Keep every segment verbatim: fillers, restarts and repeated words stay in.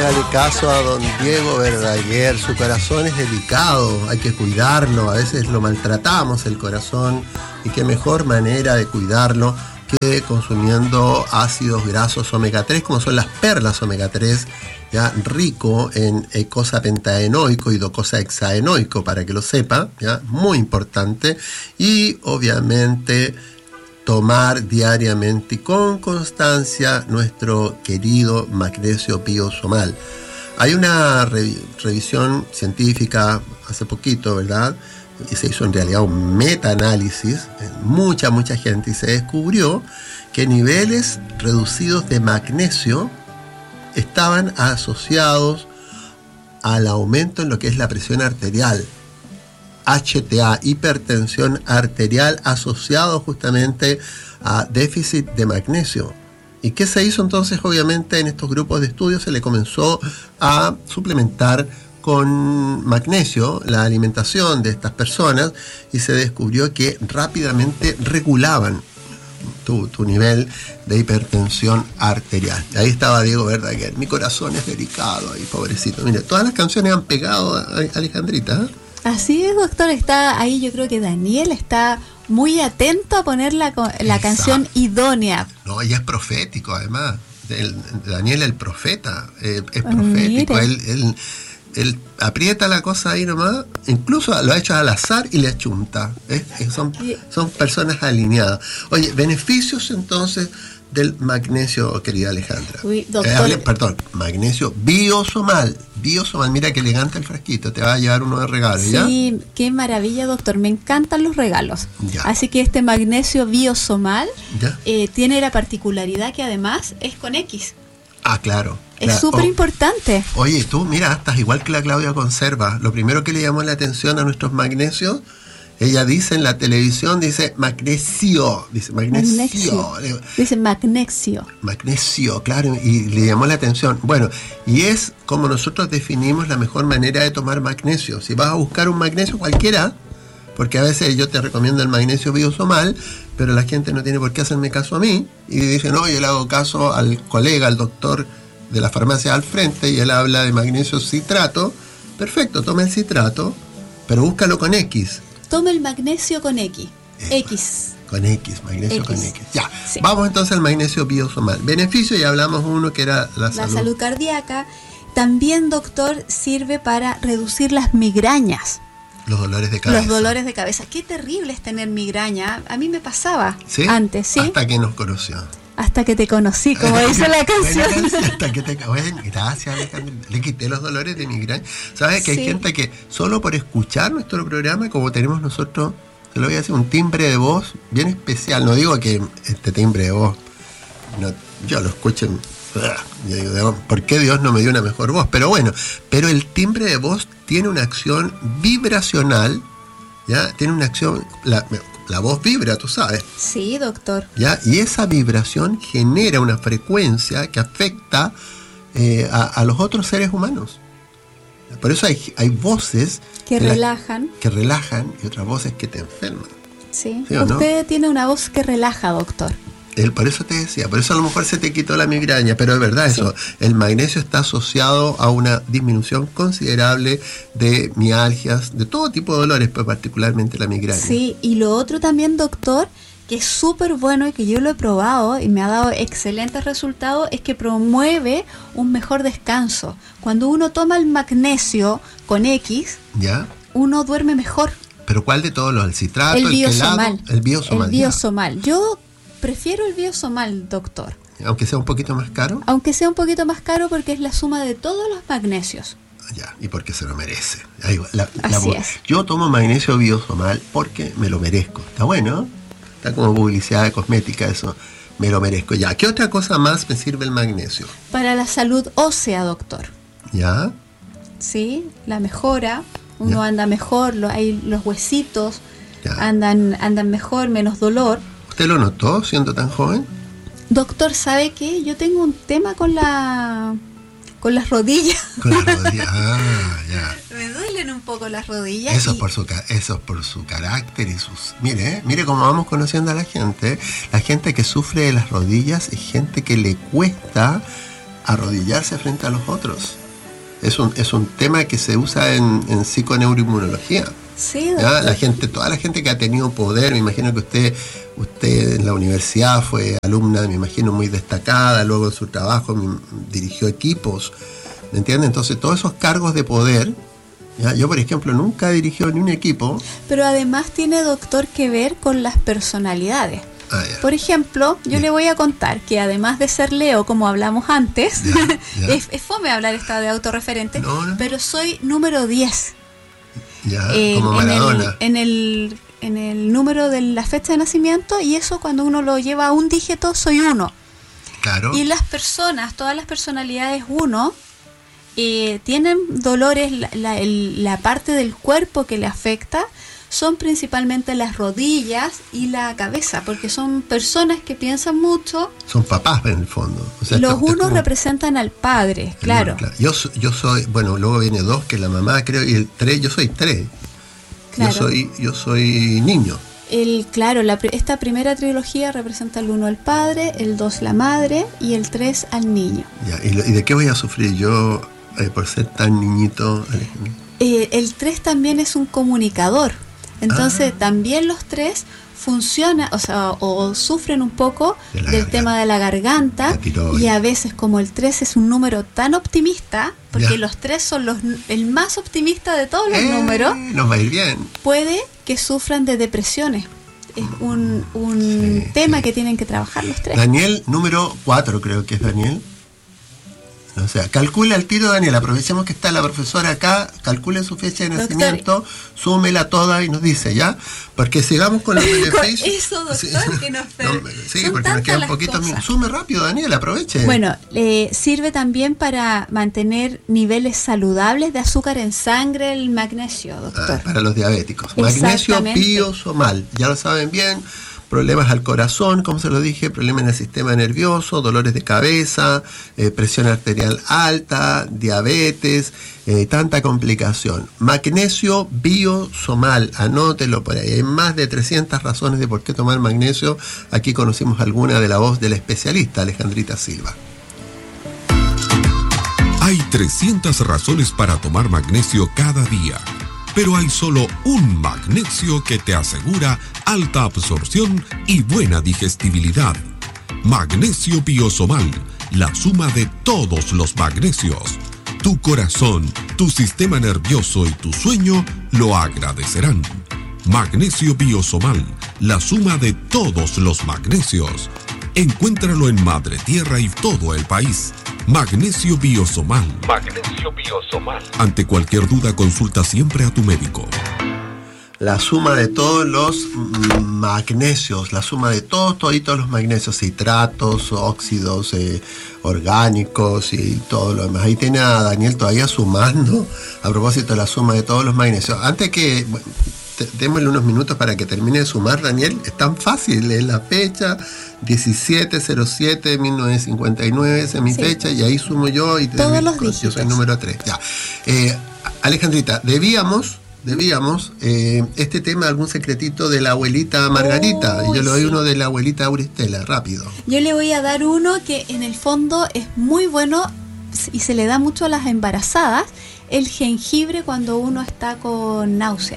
hágale caso a don Diego Verdaguer, su corazón es delicado, hay que cuidarlo, a veces lo maltratamos el corazón, y qué mejor manera de cuidarlo que consumiendo ácidos grasos omega tres, como son las perlas omega tres, ya rico en eicosapentaenoico y docosahexaenoico, para que lo sepa, ya muy importante, y obviamente tomar diariamente y con constancia nuestro querido magnesio biosomal. Hay una re- revisión científica hace poquito, ¿verdad? Y se hizo en realidad un metaanálisis en mucha, mucha gente, y se descubrió que niveles reducidos de magnesio estaban asociados al aumento en lo que es la presión arterial, H T A, hipertensión arterial, asociado justamente a déficit de magnesio. ¿Y qué se hizo entonces? Obviamente en estos grupos de estudio se le comenzó a suplementar con magnesio la alimentación de estas personas, y se descubrió que rápidamente regulaban tu, tu nivel de hipertensión arterial. Ahí estaba Diego Verdaguer. Mi corazón es delicado ahí, pobrecito. Mire, todas las canciones han pegado a Alejandrita, ¿eh? Así es, doctor, está ahí. Yo creo que Daniel está muy atento a poner la, la canción idónea. No, ella es profético, además. El, Daniel el profeta, eh, es profético. Él, él, él aprieta la cosa ahí nomás, incluso lo ha hecho al azar y le achunta. ¿eh? Son, son personas alineadas. Oye, beneficios entonces del magnesio, querida Alejandra. Uy, doctor. Eh, hable, perdón, magnesio biosomal. Biosomal, mira que elegante el frasquito, te va a llevar uno de regalo, ¿ya? Sí, qué maravilla, doctor, me encantan los regalos. Ya. Así que este magnesio biosomal eh, tiene la particularidad que además es con X. Ah, claro. Es súper oh, importante. Oye, tú, mira, estás igual que la Claudia Conserva. Lo primero que le llamó la atención a nuestros magnesios, ella dice en la televisión, dice magnesio, dice magnesio. magnesio. Dice magnesio. Magnesio, claro, y le llamó la atención. Bueno, y es como nosotros definimos la mejor manera de tomar magnesio. Si vas a buscar un magnesio cualquiera, porque a veces yo te recomiendo el magnesio biosomal, pero la gente no tiene por qué hacerme caso a mí, y dice, no, yo le hago caso al colega, al doctor de la farmacia al frente, y él habla de magnesio citrato. Perfecto, toma el citrato, pero búscalo con X. Toma el magnesio con X. Eh, X. Con X, magnesio X. con X. Ya, sí. Vamos entonces al magnesio biosomal. Beneficio, ya hablamos uno que era la, la salud. salud cardíaca. También, doctor, sirve para reducir las migrañas. Los dolores de cabeza. Los dolores de cabeza. Qué terrible es tener migraña. A mí me pasaba ¿Sí? antes, ¿sí? Hasta que nos conoció. Hasta que te conocí, como dice la canción. Bueno, hasta que te... Bueno, gracias, Alejandra. Le quité los dolores de migraña. ¿Sabes que sí. Hay gente que solo por escuchar nuestro programa, como tenemos nosotros, te lo voy a decir, un timbre de voz bien especial? No digo que este timbre de voz, no, yo lo escucho, yo digo, ¿por qué Dios no me dio una mejor voz? Pero bueno, pero el timbre de voz tiene una acción vibracional, ¿ya? Tiene una acción... La, La voz vibra, tú sabes. Sí, doctor. ¿Ya? Y esa vibración genera una frecuencia que afecta eh, a, a los otros seres humanos. Por eso hay, hay voces que relajan. La, que relajan y otras voces que te enferman. Sí. ¿Sí Usted no? tiene una voz que relaja, doctor. El, por eso te decía, por eso a lo mejor se te quitó la migraña, pero es verdad sí. Eso, el magnesio está asociado a una disminución considerable de mialgias, de todo tipo de dolores, pero particularmente la migraña. Sí, y lo otro también, doctor, que es súper bueno y que yo lo he probado y me ha dado excelentes resultados, es que promueve un mejor descanso. Cuando uno toma el magnesio con X, ¿ya? Uno duerme mejor. ¿Pero cuál de todos los? ¿El citrato, el, el biosomal, quelado? El biosomal. El biosomal. Yo prefiero el biosomal, doctor. Aunque sea un poquito más caro. Aunque sea un poquito más caro porque es la suma de todos los magnesios. Ya, y porque se lo merece. Ahí va, la, Así la, es. Yo tomo magnesio biosomal porque me lo merezco. Está bueno, está como publicidad de cosmética eso. Me lo merezco. Ya, ¿qué otra cosa más me sirve el magnesio? Para la salud ósea, doctor. ¿Ya? Sí, la mejora. Uno ya. anda mejor, lo, hay los huesitos ya. andan andan mejor, menos dolor. ¿Usted lo notó siendo tan joven? Doctor, ¿sabe qué? Yo tengo un tema con la con las rodillas. Con las rodillas, ah, ya. Me duelen un poco las rodillas. Eso, y... es por su, eso es por su carácter y sus... Mire, mire cómo vamos conociendo a la gente. La gente que sufre de las rodillas es gente que le cuesta arrodillarse frente a los otros. Es un, es un tema que se usa en, en psiconeuroinmunología. Sí, ¿ya? La gente, toda la gente que ha tenido poder, me imagino que usted, usted en la universidad fue alumna, me imagino, muy destacada, luego en su trabajo me, dirigió equipos, ¿me entiende? Entonces todos esos cargos de poder, ¿ya? Yo por ejemplo nunca he dirigido ni un equipo. Pero además tiene, doctor, que ver con las personalidades. Ah, por ejemplo, yo yeah. le voy a contar que además de ser Leo, como hablamos antes, yeah, yeah. es, es fome hablar esta de autorreferente, no, no. pero soy número diez. Ya, eh, como Maradona. En el, en, el, en el número de la fecha de nacimiento, y eso cuando uno lo lleva a un dígito soy uno. Claro. Y las personas, todas las personalidades uno, eh, tienen dolores, la, la, el, la parte del cuerpo que le afecta son principalmente las rodillas y la cabeza, porque son personas que piensan mucho. Son papás en el fondo. O sea, los unos como... representan al padre, claro. claro. Yo, yo soy, bueno, luego viene dos, que es la mamá, creo, y el tres, yo soy tres. Claro. Yo soy, yo soy niño. El, claro, la, esta primera trilogía representa el uno al padre, el dos la madre y el tres al niño. Ya, ¿y, lo, ¿y de qué voy a sufrir yo eh, por ser tan niñito, Alejandro? Eh, el tres también es un comunicador. Entonces ah. también los tres funcionan, o sea, o, o sufren un poco de del garganta. tema de la garganta, la y a veces como el tres es un número tan optimista, porque ya. los tres son los el más optimista de todos los eh, números, nos va a ir bien. Puede que sufran de depresiones. Es un, un sí, tema sí. que tienen que trabajar los tres. Daniel, número cuatro creo que es Daniel. O sea, calcula el tiro, Daniel, aprovechemos que está la profesora acá, calcule su fecha de doctor, nacimiento, súmela toda y nos dice, ¿ya? Porque sigamos con los beneficios. Eso, doctor, sí, que nos no, Sí, porque nos quedan poquitos minutos. Sume rápido, Daniel, aproveche. Bueno, eh, sirve también para mantener niveles saludables de azúcar en sangre, el magnesio, doctor. Ah, para los diabéticos. Magnesio biosomal, ya lo saben bien. Problemas al corazón, como se lo dije, problemas en el sistema nervioso, dolores de cabeza, eh, presión arterial alta, diabetes, eh, tanta complicación. Magnesio biosomal, anótelo por ahí. Hay más de trescientas razones de por qué tomar magnesio. Aquí conocimos alguna de la voz del especialista, Alejandrita Silva. Hay trescientas razones para tomar magnesio cada día. Pero hay solo un magnesio que te asegura alta absorción y buena digestibilidad. Magnesio biosomal, la suma de todos los magnesios. Tu corazón, tu sistema nervioso y tu sueño lo agradecerán. Magnesio biosomal, la suma de todos los magnesios. Encuéntralo en Madre Tierra y todo el país. Magnesio biosomal. Magnesio biosomal. Ante cualquier duda, consulta siempre a tu médico. La suma de todos los magnesios, la suma de todos, toditos los magnesios, citratos, óxidos eh, orgánicos y todo lo demás. Ahí tiene a Daniel todavía sumando a propósito de la suma de todos los magnesios. Antes que... Bueno, démosle unos minutos para que termine de sumar, Daniel. Es tan fácil, es la fecha diecisiete cero siete de mil novecientos cincuenta y nueve, esa es mi sí. fecha, y ahí sumo yo y todos los dígitos. Yo soy el número tres. Ya. Eh, Alejandrita, debíamos, debíamos eh, este tema, algún secretito de la abuelita Margarita. Oh, y yo le doy sí. uno de la abuelita Auristela, rápido. Yo le voy a dar uno que en el fondo es muy bueno y se le da mucho a las embarazadas, el jengibre cuando uno está con náusea.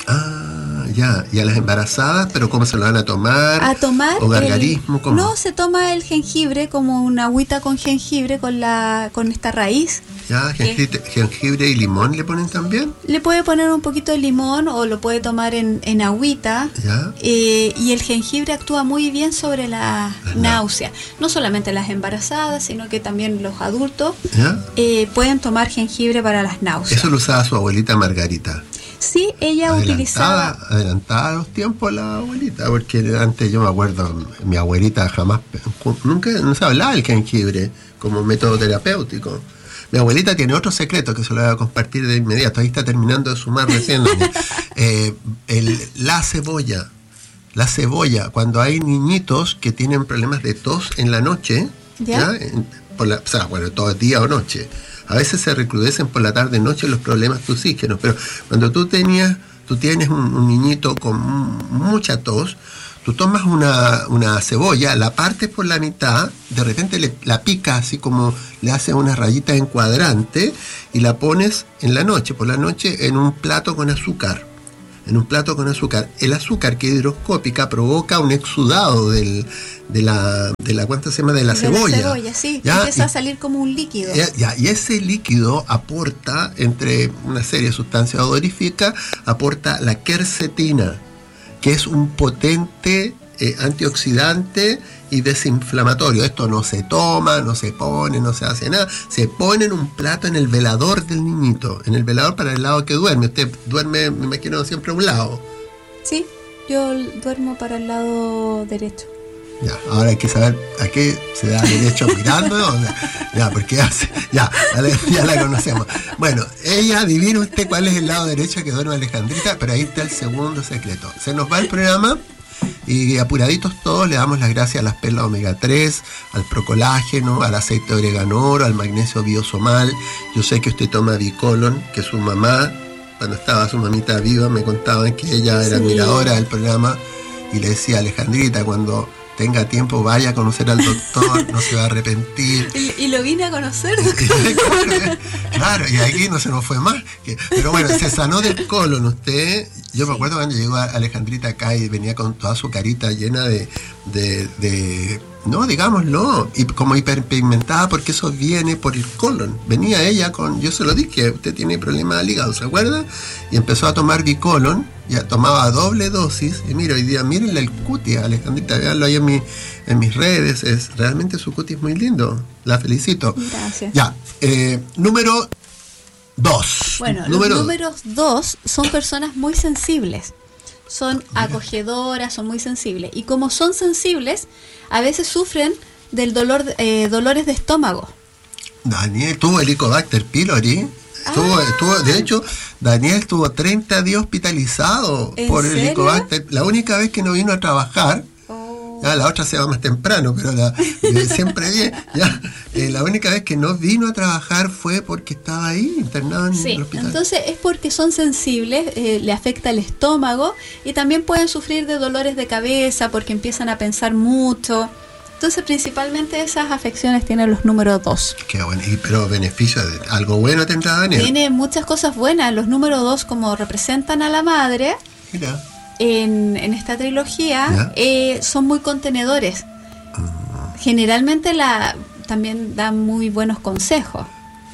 Ah, ya, y a las embarazadas, pero ¿cómo se lo van a tomar? A tomar. ¿O gargarismo? El, no, se toma el jengibre como una agüita con jengibre, con la con esta raíz. Ya, jengibre, eh, jengibre y limón le ponen también. Le puede poner un poquito de limón o lo puede tomar en, en agüita. Ya. Eh, y el jengibre actúa muy bien sobre la Ajá. náusea. No solamente las embarazadas, sino que también los adultos eh, pueden tomar jengibre para las náuseas. Eso lo usaba su abuelita Margarita. Sí, ella adelantada, utilizaba... Adelantada a los tiempos la abuelita, porque antes yo me acuerdo, mi abuelita jamás, nunca no se hablaba del jengibre como método terapéutico. Mi abuelita tiene otro secreto que se lo voy a compartir de inmediato, ahí está terminando de sumar recién. eh, el, la cebolla, la cebolla, cuando hay niñitos que tienen problemas de tos en la noche, ¿ya? ¿ya? En, por la, o sea, bueno, todo el día o noche. A veces se recrudecen por la tarde noche los problemas tusígenos, pero cuando tú tenías, tú tienes un, un niñito con mucha tos, Tú tomas una, una cebolla, la partes por la mitad, de repente le, la picas así como le haces unas rayitas en cuadrante y la pones en la noche, por la noche en un plato con azúcar. En un plato con azúcar. El azúcar, que es hidroscópica, provoca un exudado del, de la, de la, ¿cuánto se llama? De la de cebolla. La cebolla, sí. ¿Ya? Empieza y, a salir como un líquido. Ya, ya, y ese líquido aporta, entre una serie de sustancias odoríficas, aporta la quercetina, que es un potente eh, antioxidante y desinflamatorio. Esto no se toma, no se pone, no se hace nada. Se pone en un plato en el velador del niñito, en el velador para el lado que duerme. Usted duerme, me imagino, siempre a un lado. Sí, yo duermo para el lado derecho. Ya, ahora hay que saber a qué se da derecho mirando, ¿no? Ya, porque ya, ya, ya la conocemos. Bueno, ella, adivina usted cuál es el lado derecho que duerme Alejandrita, pero ahí está el segundo secreto. Se nos va el programa y apuraditos todos le damos las gracias a las perlas omega tres, al procolágeno, al aceite de oreganoro, al magnesio biosomal. Yo sé que usted toma Bicolon, que su mamá, cuando estaba su mamita viva, me contaban que ella era sí. admiradora del programa y le decía: Alejandrita, cuando tenga tiempo vaya a conocer al doctor, no se va a arrepentir. Y, y lo vine a conocer. claro, claro, y aquí no se nos fue más. Pero bueno, se sanó del colon usted. Yo sí. me acuerdo cuando llegó Alejandrita acá y venía con toda su carita llena de, de, de no, digámoslo, y como hiperpigmentada, porque eso viene por el colon. Venía ella con, yo se lo dije, usted tiene problemas al hígado, ¿se acuerda? Y empezó a tomar Bicolon, ya tomaba doble dosis, y mira, hoy día, mírenle el cutis, Alejandrita, véanlo ahí en, mi, en mis redes, es realmente su cutis es muy lindo, la felicito. Gracias. Ya, eh, número dos. Bueno, número los números dos son personas muy sensibles, son acogedoras, son muy sensibles, y como son sensibles, a veces sufren del dolor, eh, dolores de estómago. Daniel tuvo Helicobacter pylori. Estuvo, Ah. estuvo, de hecho, Daniel estuvo treinta días hospitalizado por el Helicobacter. La única vez que no vino a trabajar, Oh. ya, la otra se va más temprano, pero la, eh, siempre bien. Ya, eh, la única vez que no vino a trabajar fue porque estaba ahí, internado en Sí, el hospital. entonces es porque son sensibles, eh, le afecta el estómago y también pueden sufrir de dolores de cabeza porque empiezan a pensar mucho. Entonces, principalmente esas afecciones tienen los números dos. Qué bueno, y, pero beneficio, de, algo bueno tendrá Daniel. Tiene muchas cosas buenas. Los números dos, como representan a la madre, Mira. en, en esta trilogía, eh, son muy contenedores. Uh. Generalmente la también dan muy buenos consejos.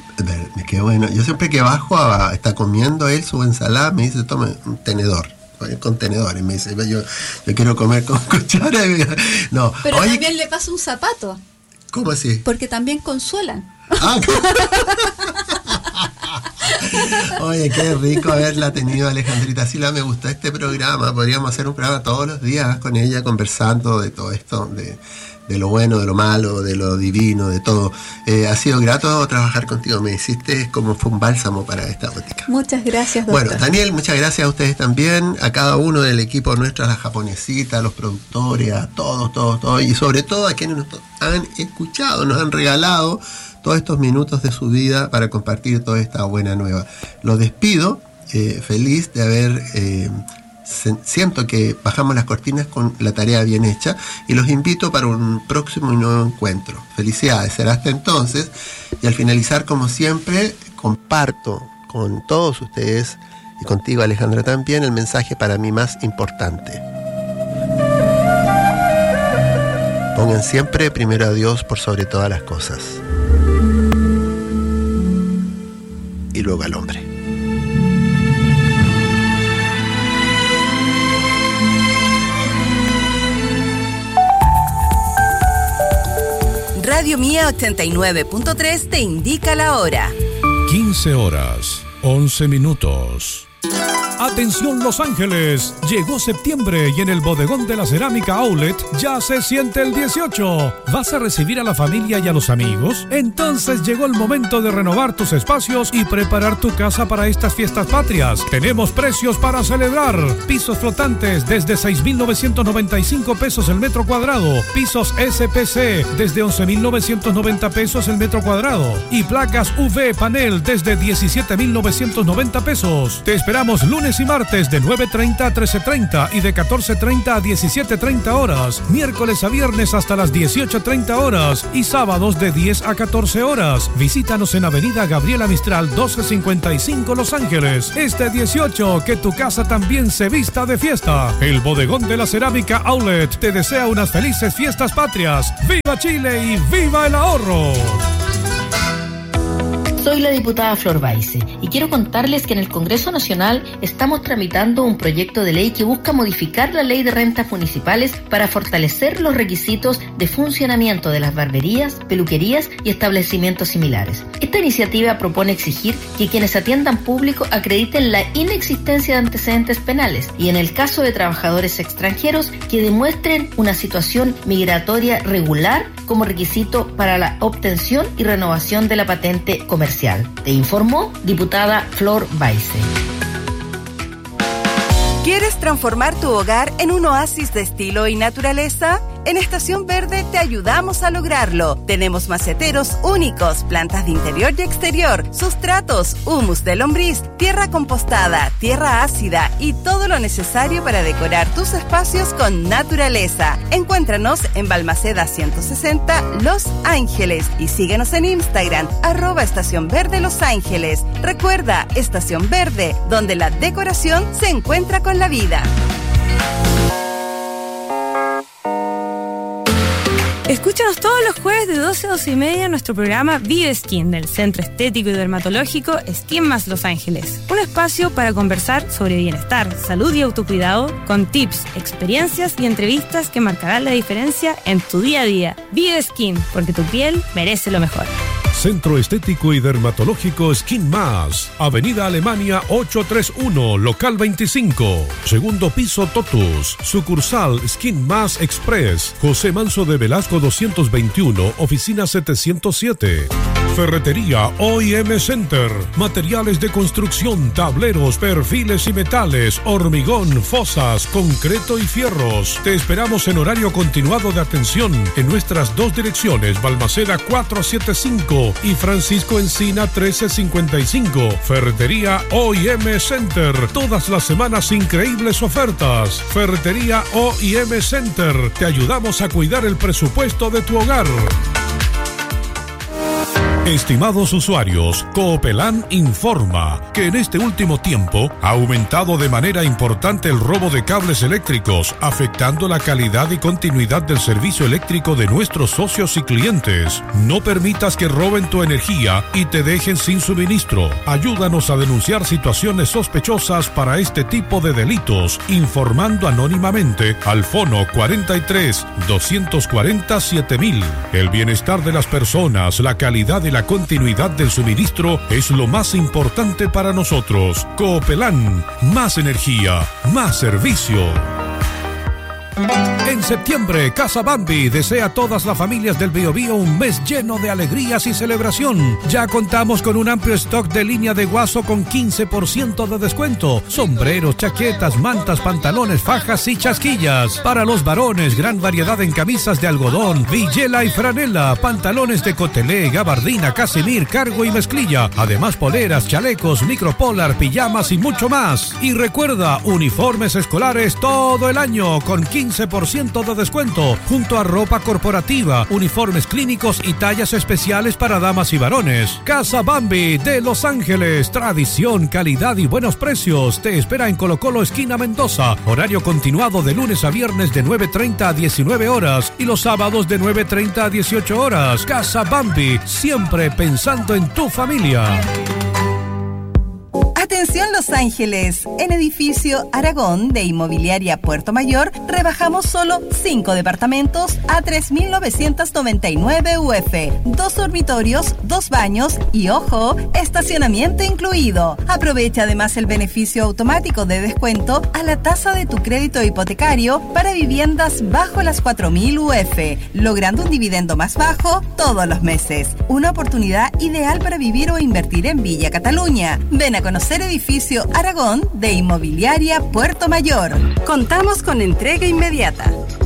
Qué bueno. Yo siempre que bajo a, está comiendo él su ensalada, me dice: tome un tenedor. Con tenedores, me dice, yo, yo quiero comer con cuchara. No. Pero Oye, también le pasa un zapato. ¿cómo así? Porque también consuelan. Ah, oye, qué rico haberla tenido, Alejandrita Silva. Me gustó este programa. Podríamos hacer un programa todos los días con ella, conversando de todo esto, de, de lo bueno, de lo malo, de lo divino, de todo. Eh, ha sido grato trabajar contigo. Me hiciste como fue un bálsamo para esta botica. Muchas gracias, doctor. Bueno, Daniel, muchas gracias a ustedes también, a cada uno del equipo nuestro, a la japonesita, a los productores, a todos, todos, todos, y sobre todo a quienes nos han escuchado, nos han regalado todos estos minutos de su vida para compartir toda esta buena nueva. Los despido, eh, feliz de haber... Eh, siento que bajamos las cortinas con la tarea bien hecha y los invito para un próximo y nuevo encuentro. Felicidades, será hasta entonces. Y al finalizar, como siempre, comparto con todos ustedes y contigo, Alejandra, también el mensaje para mí más importante. Pongan siempre primero a Dios por sobre todas las cosas y luego al hombre. Radio Mía ochenta y nueve punto tres te indica la hora. quince horas, once minutos. Atención Los Ángeles, llegó septiembre y en el bodegón de la Cerámica Outlet ya se siente el dieciocho. ¿Vas a recibir a la familia y a los amigos? Entonces llegó el momento de renovar tus espacios y preparar tu casa para estas fiestas patrias. Tenemos precios para celebrar. Pisos flotantes desde seis mil novecientos noventa y cinco pesos el metro cuadrado. Pisos S P C desde once mil novecientos noventa pesos el metro cuadrado. Y placas U V panel desde diecisiete mil novecientos noventa pesos. Te esperamos esperamos lunes y martes de nueve treinta a trece treinta y de catorce treinta a diecisiete treinta horas. Miércoles a viernes hasta las dieciocho treinta horas y sábados de diez a catorce horas. Visítanos en Avenida Gabriela Mistral doce cincuenta y cinco Los Ángeles. Este dieciocho, que tu casa también se vista de fiesta. El Bodegón de la Cerámica Outlet te desea unas felices fiestas patrias. ¡Viva Chile y viva el ahorro! Soy la diputada Flor Baise y quiero contarles que en el Congreso Nacional estamos tramitando un proyecto de ley que busca modificar la ley de rentas municipales para fortalecer los requisitos de funcionamiento de las barberías, peluquerías y establecimientos similares. Esta iniciativa propone exigir que quienes atiendan público acrediten la inexistencia de antecedentes penales y, en el caso de trabajadores extranjeros, que demuestren una situación migratoria regular como requisito para la obtención y renovación de la patente comercial. Te informó diputada Flor Baise. ¿Quieres transformar tu hogar en un oasis de estilo y naturaleza? En Estación Verde te ayudamos a lograrlo. Tenemos maceteros únicos, plantas de interior y exterior, sustratos, humus de lombriz, tierra compostada, tierra ácida y todo lo necesario para decorar tus espacios con naturaleza. Encuéntranos en Balmaceda ciento sesenta Los Ángeles y síguenos en Instagram, arroba Estación Verde Los Ángeles. Recuerda, Estación Verde, donde la decoración se encuentra con la vida. Escúchanos todos los jueves de doce a doce y media en nuestro programa Vive Skin del Centro Estético y Dermatológico Skin Más Los Ángeles. Un espacio para conversar sobre bienestar, salud y autocuidado con tips, experiencias y entrevistas que marcarán la diferencia en tu día a día. Vive Skin, porque tu piel merece lo mejor. Centro Estético y Dermatológico Skin Más, Avenida Alemania ochocientos treinta y uno, local veinticinco, segundo piso Totus, sucursal Skin Más Express, José Manso de Velasco doscientos veintiuno, oficina setecientos siete. Ferretería O y M Center, materiales de construcción, tableros, perfiles y metales, hormigón, fosas, concreto y fierros. Te esperamos en horario continuado de atención en nuestras dos direcciones, Balmaceda cuatrocientos setenta y cinco y Francisco Encina trece cincuenta y cinco. Ferretería O y M Center, todas las semanas increíbles ofertas. Ferretería O y M Center, te ayudamos a cuidar el presupuesto de tu hogar. Estimados usuarios, Coopelán informa que en este último tiempo ha aumentado de manera importante el robo de cables eléctricos, afectando la calidad y continuidad del servicio eléctrico de nuestros socios y clientes. No permitas que roben tu energía y te dejen sin suministro. Ayúdanos a denunciar situaciones sospechosas para este tipo de delitos, informando anónimamente al fono cuarenta y tres, doscientos cuarenta, siete mil. El bienestar de las personas, la calidad y la La continuidad del suministro es lo más importante para nosotros. Coopelán, más energía, más servicio. En septiembre, Casa Bambi desea a todas las familias del Biobío un mes lleno de alegrías y celebración. Ya contamos con un amplio stock de línea de guaso con quince por ciento de descuento. Sombreros, chaquetas, mantas, pantalones, fajas y chasquillas. Para los varones, gran variedad en camisas de algodón, villela y franela, pantalones de cotelé, gabardina, casimir, cargo y mezclilla. Además, poleras, chalecos, micropolar, pijamas y mucho más. Y recuerda, uniformes escolares todo el año con quince por ciento de descuento, junto a ropa corporativa, uniformes clínicos y tallas especiales para damas y varones. Casa Bambi de Los Ángeles, tradición, calidad y buenos precios. Te espera en Colo Colo, esquina Mendoza. Horario continuado de lunes a viernes de nueve treinta a diecinueve horas y los sábados de nueve treinta a dieciocho horas. Casa Bambi, siempre pensando en tu familia. Atención Los Ángeles, en edificio Aragón de Inmobiliaria Puerto Mayor rebajamos solo cinco departamentos a tres mil novecientos noventa y nueve U F, dos dormitorios, dos baños y, ojo, estacionamiento incluido. Aprovecha además el beneficio automático de descuento a la tasa de tu crédito hipotecario para viviendas bajo las cuatro mil U F, logrando un dividendo más bajo todos los meses. Una oportunidad ideal para vivir o invertir en Villa Cataluña. Ven a conocer edificio Aragón de Inmobiliaria Puerto Mayor. Contamos con entrega inmediata.